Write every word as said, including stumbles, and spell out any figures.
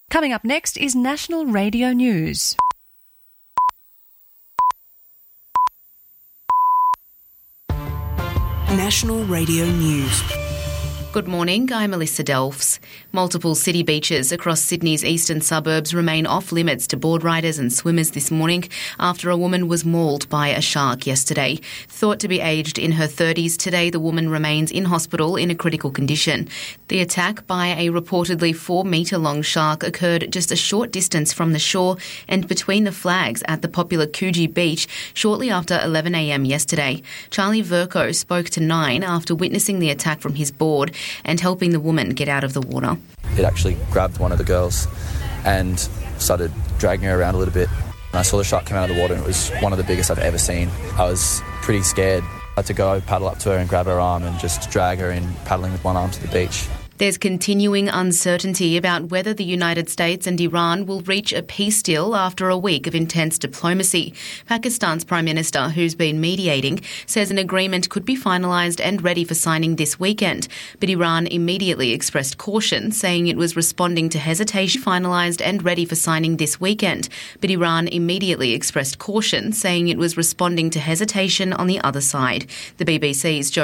Coming up next is National Radio News. National Radio News. Good morning, I'm Melissa Delphs. Multiple city beaches across Sydney's eastern suburbs remain off limits to board riders and swimmers this morning after a woman was mauled by a shark yesterday. Thought to be aged in her thirties, today the woman remains in hospital in a critical condition. The attack by a reportedly four-metre-long shark occurred just a short distance from the shore and between the flags at the popular Coogee Beach shortly after eleven a m yesterday. Charlie Verco spoke to Nine after witnessing the attack from his board and helping the woman get out of the water. It actually grabbed one of the girls and started dragging her around a little bit. And I saw the shark come out of the water and it was one of the biggest I've ever seen. I was pretty scared. I had to go paddle up to her and grab her arm and just drag her in, paddling with one arm to the beach. There's continuing uncertainty about whether the United States and Iran will reach a peace deal after a week of intense diplomacy. Pakistan's Prime Minister, who's been mediating, says an agreement could be finalised and ready for signing this weekend. But Iran immediately expressed caution, saying it was responding to hesitation. Finalised and ready for signing this weekend. But Iran immediately expressed caution, saying it was responding to hesitation on the other side. The B B C's Joe